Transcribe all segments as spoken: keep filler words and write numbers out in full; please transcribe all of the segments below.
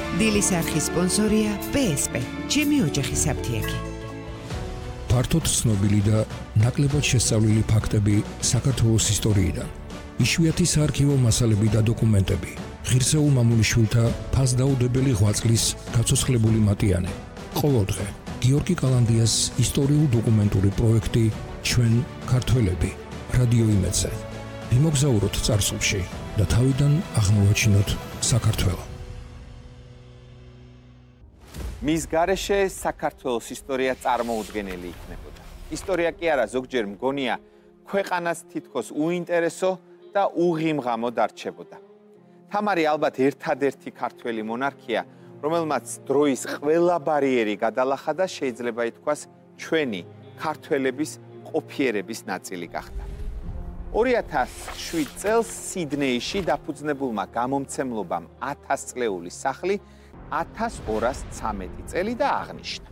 დილის არხის სპონსორია პე ეს პე, ჩემი ოჯახის საფთიაგი. ფართოდ ცნობილი და ნაკლებად შესწავლილი ფაქტები საქართველოს ისტორიიდან. იშვიათი საარქივო მასალები და დოკუმენტები. ღირსეულ მამულიშვილთა ფასდაუდებელი ღვაწლის გაცოცხლებული მატიანე. ყოველდღე გიორგი კალანდიას ისტორიულ-დოკუმენტური პროექტი ჩვენ ქართველები რადიო იმედზე. ვიმოგზაუროთ წარსულში და თავიდან აღმოვაჩინოთ საქართველოს. მის გარეშე საქართველოს ისტორია წარმოუდგენელი იქნებოდა. ისტორია კი არა, ზოგჯერ მგონია ქვეყანას თითქოს უინტერესო და უღიმღამო დარჩებოდა. თამარი ალბათ ერთადერთი ქართველი მონარქია, რომელმაც დროის ყველა ბარიერი გადალახა და შეიძლება ითქვას ჩვენი ქართველების ყოფიერების ნაწილი გახდა. ორი ათას შვიდ წელს სიდნეიში დაფუძნებულმა გამომცემლობამ ათასწლეული სახლი ათას ორას ცამეტი წელი და აღნიშნა.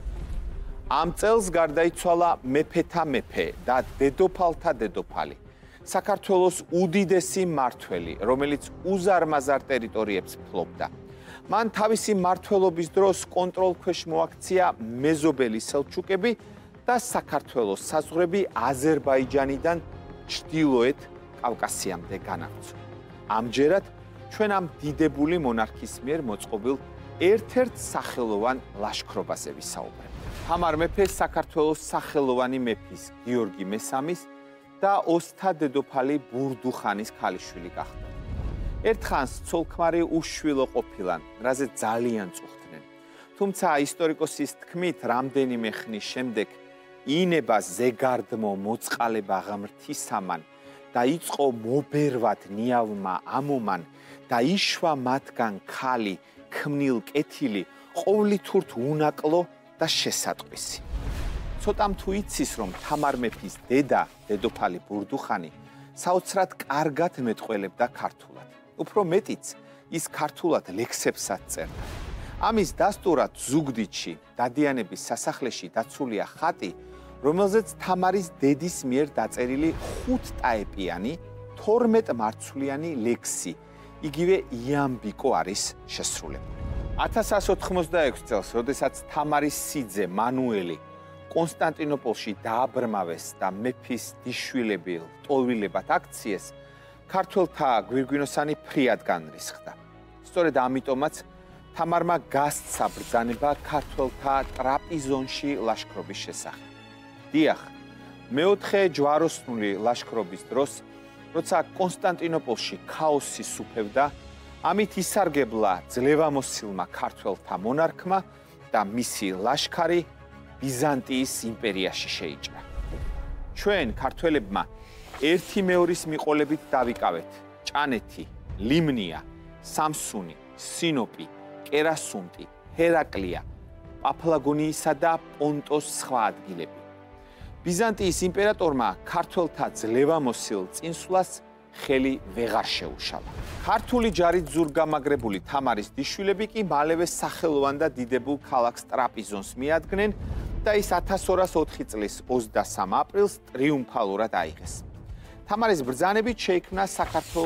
ამ წელს გარდაიცვალა მეფეთა მეფე და დედოფალთა დედოფალი, საქართველოს უდიდესი მმართველი, რომელიც უზარმაზარ ტერიტორიებს ფლობდა. მან თავისი მმართველობის დროს კონტროლქვეშ მოაქცია მეზობელი სელჩუკები და საქართველოს საზღვრები აზერბაიჯანიდან ჩრდილოეთ კავკასიამდე განაგრძო. ამჯერად ჩვენ ამ დიდებული მონარქის მიერ მოწყობილ ერთ-ერთ სახელოვან ლაშქრობაზე ვისაუბრებთ. თამარ მეფე საქართველოს სახელოვანი მეფის გიორგი მესამის და ოსთა დედოფალი ბურდუხანის ქალიშვილი გახდა. ერთხანს ცოლ-ქმარი უშვილო ყოფილან, რაზეც ძალიან წუხდნენ. თუმცა ისტორიკოსის თქმით, რამდენიმე ხნის შემდეგ ინება ზეგარდმო მოწყალება ღმრთისამან და იწყო მობერვად ნიავმა ამომან და იშვა მათგან ქალი ქმნილ კეთილი, ყოვლითურთ უნაკლო და შესატყვისი. ცოტამ თუ იცის, რომ თამარ მეფის დედა, დედოფალი ბურდუხანი, საოცრად კარგად მეტყველებდა ქართულად. უფრო მეტიც, ის ქართულად ლექსებსაც წერდა. ამის დასტურად ზუგდიდში, დადიანების სასახლეში დაცულია ხატი, რომელზეც თამარის დედის მიერ დაწერილი ხუთტაეპიანი, თორმეტმარცვლიანი ლექსი, იგივე იამბიკო არის შესრულებული. ათას ათას ოთხმოცდაექვსი წელს, როდესაც თამარის სიძე მანუელი კონსტანტინოპოლში დააბრმავეს და მეფის დიშვილები ლტოლვილებად აქციეს, ქართველთა გვირგვინოსანი ფრიად განრისხდა. სწორედ ამიტომაც თამარმა გასცა ბრძანება ქართველთა ტრაპიზონში ლაშქრობის შესახებ. დიახ, მეოთხე ჯვაროსნული ლაშქრობის დროს, როცა კონსტანტინოპოლში ქაოსი სუფევდა, ამით ისარგებლა ძლევამოსილმა ქართველთა მონარქმა და მისი ლაშქარი ბიზანტიის იმპერიაში შეიჭრა. ჩვენ ქართველებმა ერთი მეორის მიყოლებით დავიკავეთ ჭანეთი, ლიმნია, სამსუნი, სინოპი, კერასუნტი, ჰერაკლია, პაფლაგონიისა და პონტოს სხვა ადგილები. ბიზანტიის იმპერატორმა ქართველთა ძლევამოსილ წინსვლას ხელი ვეღარ შეუშალა. ქართული ჯარით ზურგამაგრებული თამარის დიშვილები კი მალევე სახელოვან და დიდებულ ქალაქს ტრაპიზონს მიადგნენ და ის ათას ორას ოთხი წლის ოცდასამ აპრილს ტრიუმფალურად აიღეს. თამარის ბრძანებით შეიქმნა საქართველოს